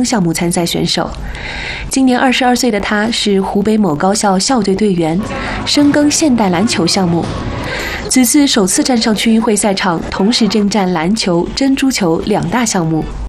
生项目参赛选手。今年22岁的他是湖北某高校校队队员，深耕现代篮球项目。此次首次站上区运会赛场，同时征战篮球、珍珠球2大项目。